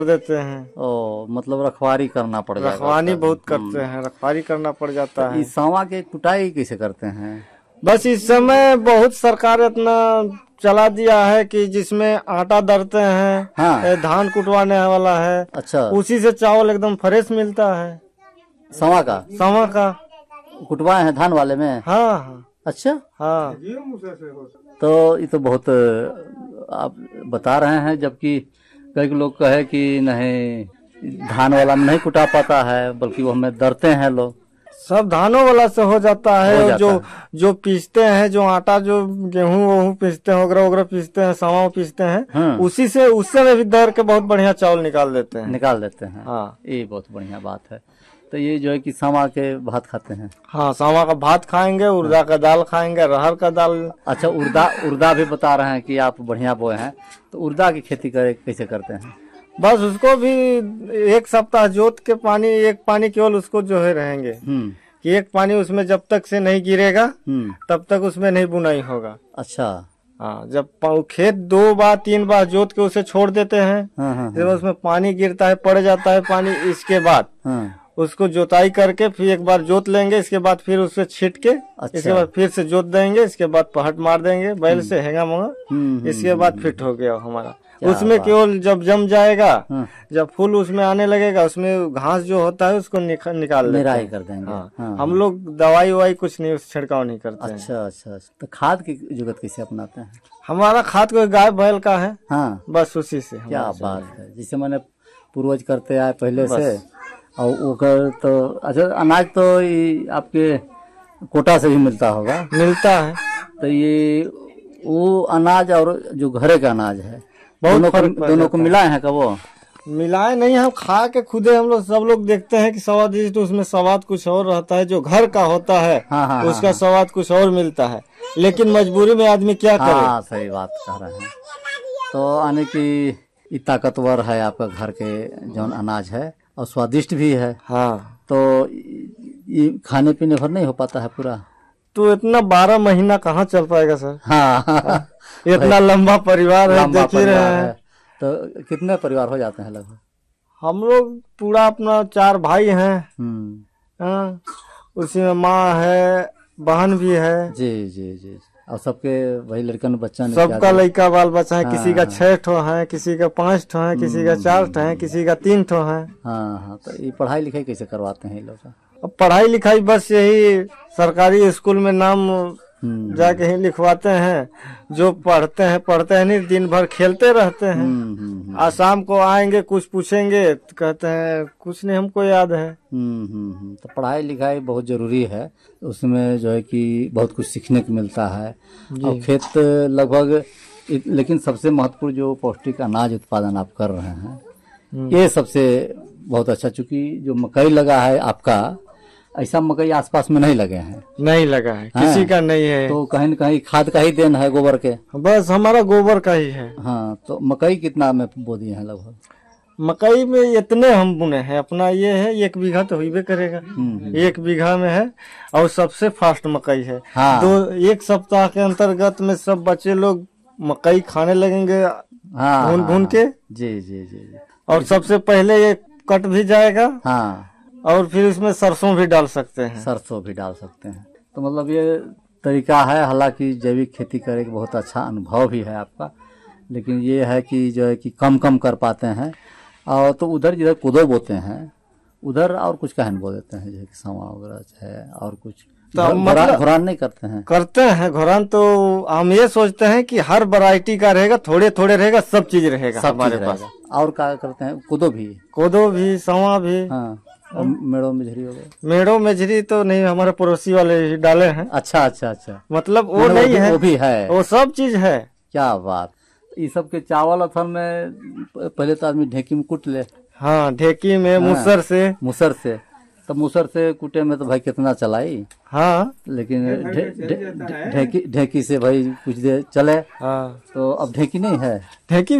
देते हैं। ओ मतलब रखवारी करना पड़ जाएगा। रखवारी बहुत करते हैं, रखवारी करना पड़ जाता है। इस सावा के कुटाई कैसे करते हैं? बस इस समय बहुत सरकार इतना चला दिया है कि जिसमें आटा दरते हैं। हाँ। धान कुटवाने वाला है। अच्छा, उसी से चावल एकदम फ्रेश मिलता है। सावा का कुटवाए हैं धान वाले में? हाँ। अच्छा, हाँ। तो ये तो बहुत आप बता रहे हैं, जबकि कई लोग कहे कि नहीं धान वाला में नहीं कुटा पाता है, बल्कि वो हमें दरते हैं लोग। सब धानों वाला से हो जाता है। जो पीसते हैं, जो आटा, जो गेहूं वहूं पीसते हैं, ओगरा पीसते हैं, सावा पीसते हैं, उससे में भी दर के बहुत बढ़िया चावल निकाल देते हैं। हाँ, ये बहुत बढ़िया बात है। तो ये जो है कि सावा के भात खाते हैं? हाँ, सावा का भात खाएंगे, उड़दा का दाल खाएंगे, अरहर का दाल। अच्छा, उड़दा भी बता रहे हैं कि आप बढ़िया बोए हैं, तो उड़दा की खेती कैसे करते हैं? बस उसको भी 1 सप्ताह जोत के पानी, एक पानी केवल उसको जो है रहेंगे कि एक पानी उसमें जब तक से नहीं गिरेगा तब तक उसमें नहीं बुनाई होगा। अच्छा। हाँ, जब खेत 2 बार 3 बार जोत के उसे छोड़ देते हैं, जब उसमें पानी गिरता है, पड़ जाता है पानी, इसके बाद उसको जोताई करके फिर एक बार जोत लेंगे, इसके बाद फिर उससे छीट के इसके बाद फिर से जोत देंगे, इसके बाद पहट मार देंगे बैल से हैंगा मंगा, इसके बाद फिट हो गया हमारा। उसमें केवल जब जम जाएगा, जब फूल उसमें आने लगेगा, उसमें घास जो होता है उसको निकाल निराई कर देंगे। हाँ। हम लोग दवाई ववाई कुछ नहीं, छिड़काव नहीं करते हैं। अच्छा। तो खाद की जुगत कैसे अपनाते हैं? हमारा खाद कोई गाय बैल का है। हाँ, बस उसी से। क्या बात है, जिसे मैंने पूर्वज करते आए पहले से। और वो तो अच्छा, अनाज तो आपके कोटा से भी मिलता होगा? मिलता है। तो ये वो अनाज और जो घरे का अनाज है, दोनों को मिलाए हैं? कब वो मिलाए नहीं, हम खा के खुदे हम लोग सब लोग देखते हैं कि स्वाद, तो उसमें स्वाद कुछ और रहता है, जो घर का होता है उसका स्वाद कुछ और मिलता है, लेकिन मजबूरी में आदमी क्या करे। हाँ, सही बात कह रहे हैं। तो यानी कि ताकतवर है आपका घर के जो अनाज है, और स्वादिष्ट भी है। हाँ। तो ये खाने पीने भर नहीं हो पाता है पूरा? तो इतना 12 महीना कहाँ चल पाएगा सर? हाँ। इतना लंबा परिवार है, देख ही रहे हैं। तो कितने परिवार हो जाते हैं लगभग? हम लोग पूरा अपना 4 भाई हैं। उसी में माँ है, बहन भी है। जी। और सबके वही लड़कन बच्चा, सबका लड़का बाल बच्चा है। किसी का 6 ठो है, किसी का 5 ठो है, किसी का 4 ठो है, किसी का 3 ठो है। हाँ। तो ये पढ़ाई लिखाई कैसे करवाते हैं ये लोग? अब पढ़ाई लिखाई बस यही सरकारी स्कूल में नाम जाके ही लिखवाते हैं। जो पढ़ते हैं नहीं, दिन भर खेलते रहते हैं। आज शाम को आएंगे, कुछ पूछेंगे तो कहते हैं कुछ नहीं हमको याद है। तो पढ़ाई लिखाई बहुत जरूरी है, उसमें जो है कि बहुत कुछ सीखने को मिलता है। और खेत लगभग, लेकिन सबसे महत्वपूर्ण जो पौष्टिक अनाज उत्पादन आप कर रहे हैं, ये सबसे बहुत अच्छा। चूंकि जो मकई लगा है आपका, ऐसा मकई आसपास में नहीं लगे हैं? नहीं लगा है, किसी का नहीं है। तो कहीं न कहीं खाद का ही देन है, गोबर के? बस हमारा गोबर का ही है। हाँ। तो मकई कितना में बो दिए हैं लगभग? मकई में इतने हम बुने हैं, अपना ये है 1 बीघा तो हुई करेगा। 1 बीघा में है, और सबसे फास्ट मकई है। हाँ। 1 सप्ताह के अंतर्गत में सब बच्चे लोग मकई खाने लगेंगे भून के। जी। और सबसे पहले ये कट भी जाएगा। हाँ। और फिर इसमें सरसों भी डाल सकते हैं। तो मतलब ये तरीका है। हालांकि जैविक खेती करे के बहुत अच्छा अनुभव भी है आपका, लेकिन ये है कि जो है कि कम कर पाते हैं। और तो उधर जिधर कोदो बोते हैं उधर और कुछ कहन बो देते हैं, जैसे सावा वगैरह है, और कुछ तो घोरान नहीं करते हैं? करते हैं घोरान। तो हम ये सोचते हैं कि हर वैरायटी का रहेगा, थोड़े रहेगा, सब चीज रहेगा हमारे पास। और क्या करते हैं? कोदो भी, सावा भी। हाँ। मेड़ो मेझरी हो गए? मेड़ो मेझरी तो नहीं, हमारे पड़ोसी वाले ही डाले हैं। अच्छा। मतलब वो नहीं है, वो भी है, वो सब चीज है। क्या बात। ये सब के चावल असल में पहले तो आदमी ढेकी में कूट ले। हाँ, ढेकी में। मुसर से तो मुसर से कूटे में तो भाई कितना चलाई। हाँ। लेकिन ढेकी से भाई कुछ देर चले। हाँ। तो अब ढेकी नहीं है? ढेकी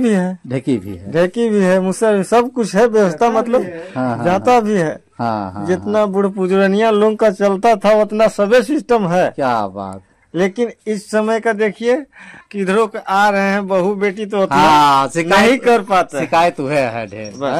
भी है, मुसर, सब कुछ है व्यवस्था, मतलब जाता भी है। हाँ। जितना बुढ़ पुजरनिया लोग का चलता था उतना सबे सिस्टम है। क्या बात। लेकिन इस समय का देखिए किधरों आ रहे हैं बहू बेटी तो उतना हाँ, नहीं कर पाते। शिकायत हुए है ढेर।